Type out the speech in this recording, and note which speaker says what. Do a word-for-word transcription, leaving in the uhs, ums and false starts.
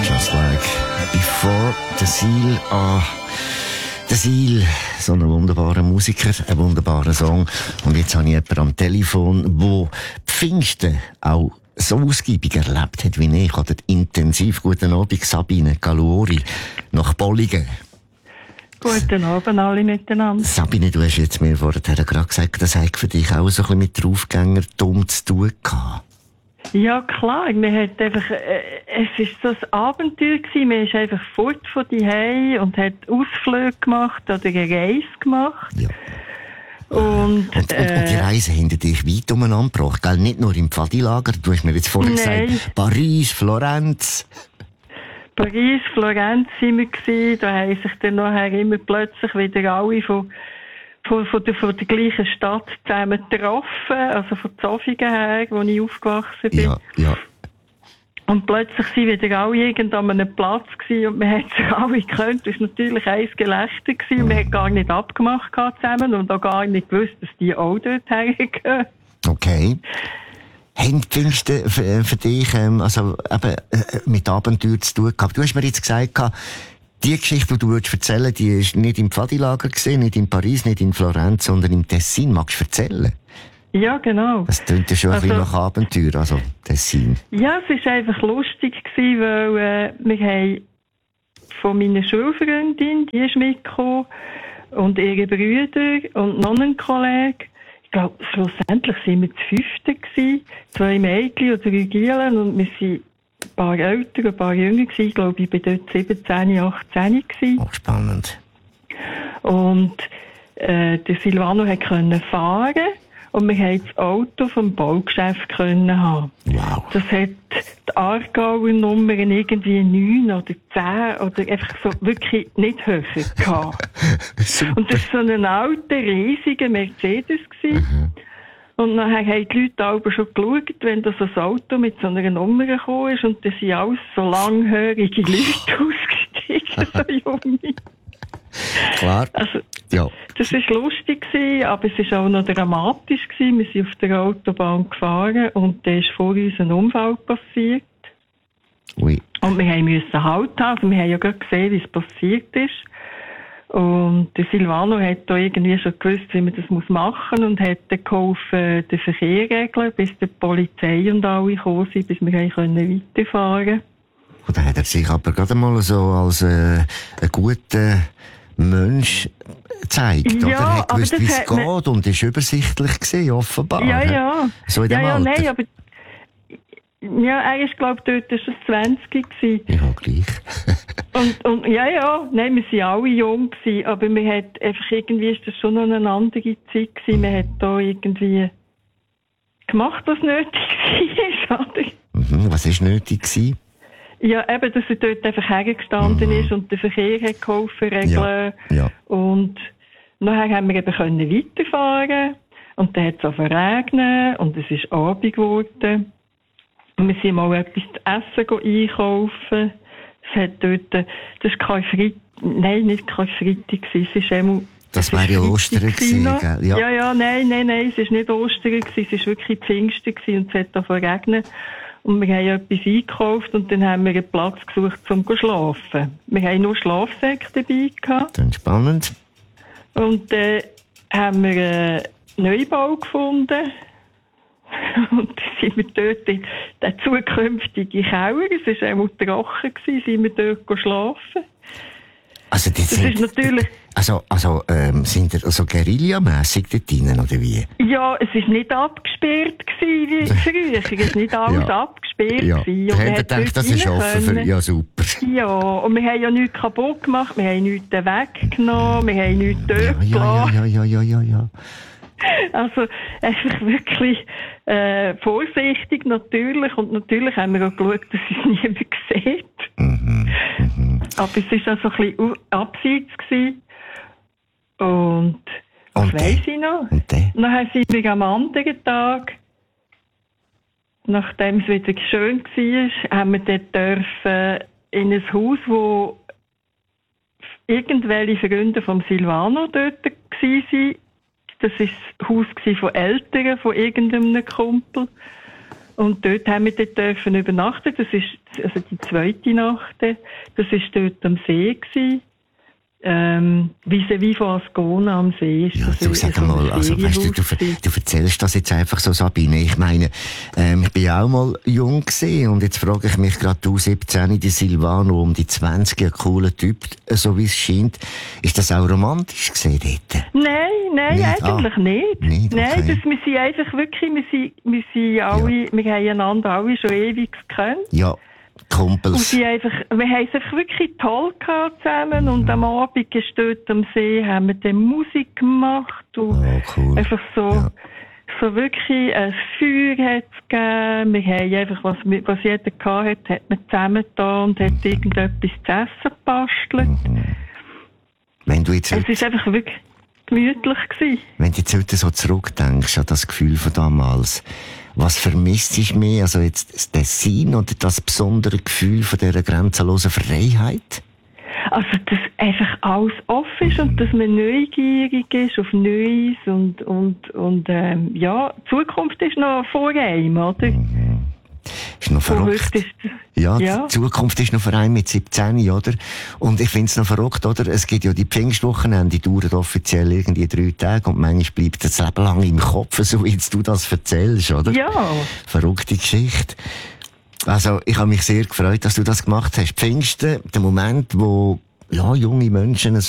Speaker 1: Just like before. Der Seal, ah, der Seal, so ein wunderbarer Musiker, ein wunderbarer Song. Und jetzt habe ich jemanden am Telefon, der Pfingsten auch so ausgiebig erlebt hat wie ich. Oder intensiv. Guten Abend, Sabine Galuori, nach Bolligen.
Speaker 2: Guten Abend alle miteinander.
Speaker 1: Sabine, du hast jetzt mir vorher gerade gesagt, das hat für dich auch so ein bisschen mit Draufgänger dumm zu tun gehabt.
Speaker 2: Ja klar, man hat einfach, äh, es ist so ein Abenteuer gewesen, man ist einfach fort von die und hat Ausflüge gemacht oder eine Reise gemacht.
Speaker 1: Ja.
Speaker 2: Und,
Speaker 1: und,
Speaker 2: äh,
Speaker 1: und, und die Reise hinter dich weit umeinander gebracht, gell? Nicht nur im Pfadilager, du hast mir jetzt vorher
Speaker 2: Nein.
Speaker 1: gesagt, Paris, Florenz.
Speaker 2: Paris, Florenz sind wir gewesen, da haben sich dann nachher immer plötzlich wieder alle von, von, von, der, von der gleichen Stadt zusammen getroffen, also von Zofingen her, wo ich aufgewachsen bin.
Speaker 1: Ja, ja.
Speaker 2: Und plötzlich sind wieder alle irgend an einem Platz gewesen und man hat sich alle gekannt. Das war natürlich ein Gelächter gewesen und man hat gar nicht abgemacht zusammen und auch gar nicht gewusst, dass die auch dort hergehen.
Speaker 1: Okay. Haben die Pfingsten für, für dich ähm, also eben, äh, mit Abenteuer zu tun gehabt? Du hast mir jetzt gesagt, die Geschichte, die du erzählen willst, die ist nicht im Pfadilager gewesen, nicht in Paris, nicht in Florenz, sondern im Tessin. Magst du erzählen?
Speaker 2: Ja, genau.
Speaker 1: Das klingt ja schon ein
Speaker 2: also,
Speaker 1: bisschen nach Abenteuer, also Tessin.
Speaker 2: Ja, es war einfach lustig gewesen, weil äh, wir haben von meiner Schulfreundin, die ist mitgekommen, und ihre Brüder und noch einen Kollegen. Ich glaube, schlussendlich waren wir das Fünfte gewesen, zwei Mädchen und drei Gielen, und wir sind ein paar älter, ein paar jünger gewesen. Ich glaube, ich war dort siebzehn, achtzehn gewesen.
Speaker 1: Oh, spannend.
Speaker 2: Und äh, der Silvano konnte fahren. Und wir konnten das Auto vom Baugeschäft können haben.
Speaker 1: Wow.
Speaker 2: Das hat die Aargauer Nummern irgendwie neun oder zehn oder einfach so wirklich nicht höher gehabt. Und das war so ein alter, riesiger Mercedes gewesen. Mhm. Und nachher haben die Leute aber schon geschaut, wenn da so ein Auto mit so einer Nummer gekommen ist, und da sind alles so langhörige Leute ausgestiegen, so junge.
Speaker 1: Klar.
Speaker 2: Also,
Speaker 1: ja.
Speaker 2: Das war lustig, aber es war auch noch dramatisch. Wir sind auf der Autobahn gefahren und da ist vor uns ein Unfall passiert.
Speaker 1: Ui.
Speaker 2: Und wir mussten Halt haben. Also wir haben ja gerade gesehen, wie es passiert ist. Und der Silvano hat da irgendwie schon gewusst, wie man das machen muss, und hat dann geholfen, den Verkehr regeln, bis die Polizei und alle gekommen sind, bis wir weiterfahren konnten.
Speaker 1: Und dann hat er sich aber gerade mal so als äh, ein guter Mensch gezeigt,
Speaker 2: ja,
Speaker 1: oder? Er hat gewusst, wie es geht,
Speaker 2: man...
Speaker 1: und ist übersichtlich gewesen, offenbar.
Speaker 2: Ja, ja.
Speaker 1: So in dem
Speaker 2: ja, ja,
Speaker 1: Alter.
Speaker 2: Nein, aber... Ja, er ist, glaube ich, dort schon zwanzig gewesen.
Speaker 1: Ja, gleich.
Speaker 2: und, und, ja, ja, nein, wir waren alle jung gewesen, aber wir hat einfach irgendwie, ist das schon noch eine andere Zeit gewesen. Man hat da irgendwie gemacht, was nötig war, oder?
Speaker 1: Mhm, was war nötig gewesen?
Speaker 2: Ja, eben, dass er dort einfach hergestanden mhm. ist und den Verkehr hat geholfen, regeln.
Speaker 1: Ja, ja.
Speaker 2: Und nachher haben wir eben können weiterfahren. Und dann hat es auch verregnet und es ist Abend geworden. Und wir sind mal etwas zu essen einkaufen. Es hat dort, das ist kein Freitag, nein, nicht kein Freitag gewesen, es ist einmal,
Speaker 1: das wäre ja Ostern gewesen, gell? Ja.
Speaker 2: ja, ja, nein, nein, nein, es ist nicht Ostern gewesen, es ist wirklich Pfingsten gewesen und es hat auch verregnet. Und wir haben etwas eingekauft und dann haben wir einen Platz gesucht, um zu schlafen. Wir haben nur Schlafsäcke dabei gehabt.
Speaker 1: Das ist spannend.
Speaker 2: Und dann äh, haben wir einen Neubau gefunden. Und dann sind wir dort in den zukünftigen Keller, es war einmal trocken, sind wir dort schlafen.
Speaker 1: Also, das,
Speaker 2: das
Speaker 1: sind,
Speaker 2: ist natürlich...
Speaker 1: Also, also ähm, sind ihr also guerillamässig dort drinnen, oder wie?
Speaker 2: Ja, es war nicht abgesperrt wie früher. Es ist nicht alles
Speaker 1: ja.
Speaker 2: abgesperrt.
Speaker 1: Ja,
Speaker 2: gewesen.
Speaker 1: da hat er gedacht, das ist offen für... Ja, super.
Speaker 2: Ja, und wir haben ja nichts kaputt gemacht, wir haben nichts weggenommen, wir haben nichts dort
Speaker 1: ja, ja, ja, ja, ja, ja, ja.
Speaker 2: Also einfach wirklich äh, vorsichtig natürlich, und natürlich haben wir auch geschaut, dass es niemand sieht.
Speaker 1: Mhm, mhm.
Speaker 2: Aber es war auch so ein bisschen abseits gewesen. Und was
Speaker 1: und
Speaker 2: weiss ich noch?
Speaker 1: Und dann?
Speaker 2: Nachher sind wir am anderen Tag, nachdem es wieder schön war, haben wir dort dürfen in ein Haus, wo irgendwelche Freunde vom Silvano dort waren. Das war das Haus von Eltern, von irgendeinem Kumpel. Und dort haben wir dort dürfen übernachten. Das ist, also die zweite Nacht, das ist dort am See gewesen. Ähm, vis-à-vis von Ascona am See ist
Speaker 1: ja,
Speaker 2: das.
Speaker 1: du sag mal, also, weißt du, du, du erzählst das jetzt einfach so, Sabine. Ich meine, ähm, ich bin ja auch mal jung gewesen und jetzt frage ich mich gerade, du siebzehn, die Silvano um die zwanzig, ein cooler Typ, so wie es scheint. Ist das auch romantisch gewesen dort?
Speaker 2: Nein, nein,
Speaker 1: nicht?
Speaker 2: eigentlich
Speaker 1: ah,
Speaker 2: nicht.
Speaker 1: nicht.
Speaker 2: Nein,
Speaker 1: Okay.
Speaker 2: das, wir sind einfach wirklich, wir sind, wir sind alle, ja. wir haben einander alle schon ewig gekannt.
Speaker 1: Ja. Kumpels.
Speaker 2: Und sie einfach, wir haben es einfach wirklich toll gehabt zusammen und am Abend gestört am See haben wir dann Musik gemacht und
Speaker 1: oh, cool.
Speaker 2: einfach so,
Speaker 1: ja.
Speaker 2: so wirklich ein Feuer hat es gegeben. Wir haben einfach, was, was jeder gehabt hat, hat man zusammen da und hat mhm. irgendetwas zu essen gebastelt.
Speaker 1: Mhm. Wenn du jetzt
Speaker 2: es ist einfach wirklich gemütlich gewesen.
Speaker 1: Wenn du jetzt heute so zurückdenkst an das Gefühl von damals, was vermisst dich mehr? Also jetzt das Tessin oder das besondere Gefühl von dieser grenzenlosen Freiheit?
Speaker 2: Also, dass einfach alles offen ist und dass man neugierig ist auf Neues und, und, und ähm, ja, die Zukunft ist noch vor einem, oder?
Speaker 1: Mhm. Ist noch verrückt.
Speaker 2: Ist das,
Speaker 1: ja,
Speaker 2: ja,
Speaker 1: die Zukunft ist noch für einen mit siebzehn, oder? Und ich finde es noch verrückt, oder? Es gibt ja die Pfingstwochenende, die dauern offiziell irgendwie drei Tage und manchmal bleibt das Leben lang im Kopf, so wie jetzt du das erzählst, oder?
Speaker 2: Ja.
Speaker 1: Verrückte Geschichte. Also, ich habe mich sehr gefreut, dass du das gemacht hast. Pfingsten, der Moment, wo, ja, junge Menschen